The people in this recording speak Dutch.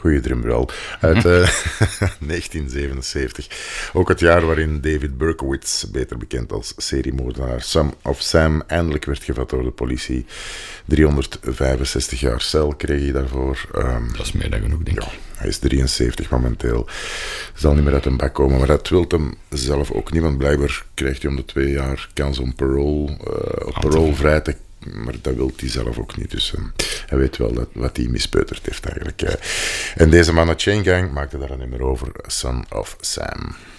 Goeie drumroll. Uit 1977. Ook het jaar waarin David Berkowitz, beter bekend als seriemoordenaar Son of Sam, eindelijk werd gevat door de politie. 365 jaar cel kreeg hij daarvoor. Dat is meer dan genoeg, denk ik. Ja, hij is 73 momenteel. Zal niet meer uit een bak komen, maar dat wil hem zelf ook niet, want blijkbaar krijgt hij om de 2 jaar kans om parole vrij te. Maar dat wil hij zelf ook niet, dus hij weet wel wat hij mispeuterd heeft eigenlijk. En deze man uit Chain Gang maakte daar een nummer over, Son of Sam.